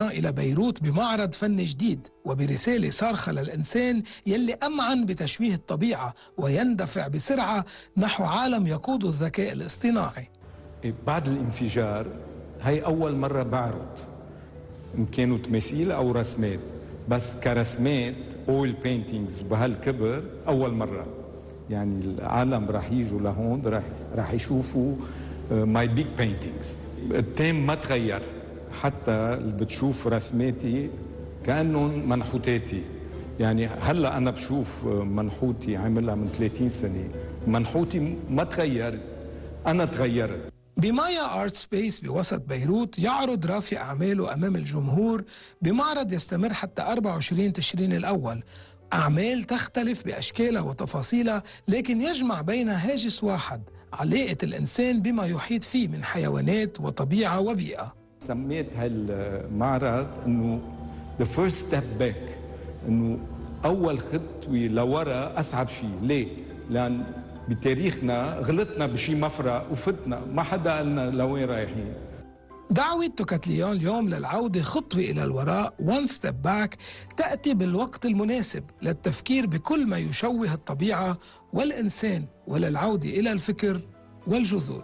وصلنا إلى بيروت بمعرض فن جديد وبرسالة صارخة للإنسان يلي أمعن بتشويه الطبيعة ويندفع بسرعة نحو عالم يقود الذكاء الاصطناعي. بعد الانفجار هاي أول مرة بعرض، إن كانوا تماثيل أو رسمات، بس كرسمات أول بينتينجز بهالكبر أول مرة. يعني العالم راح يجوا لهون راح يشوفوا ماي بيج بينتينجز. التيم ما تغير، حتى اللي بتشوف رسماتي كأنهم منحوتاتي. يعني هلا أنا بشوف منحوتي عاملها من 30 سنة، منحوتي ما تغير، أنا تغيرت. بمايا آرت سبيس بوسط بيروت يعرض رافي أعماله أمام الجمهور بمعرض يستمر حتى 24 تشرين الأول. أعمال تختلف بأشكالها وتفاصيلها، لكن يجمع بينها هاجس واحد: علاقة الإنسان بما يحيط فيه من حيوانات وطبيعة وبيئة. سميت هالمعرض إنه the first step back، إنه أول خطوة لورا أصعب شيء. ليه؟ لأن بتاريخنا غلطنا بشي مفرق وفتنا، ما حدا قالنا لوين رايحين. دعوة توكاتليون اليوم للعودة خطوة إلى الوراء one step back تأتي بالوقت المناسب للتفكير بكل ما يشوه الطبيعة والإنسان وللعودة إلى الفكر والجذور.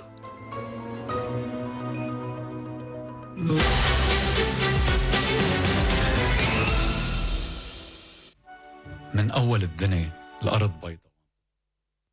من أول الدنيا الأرض بيضاء.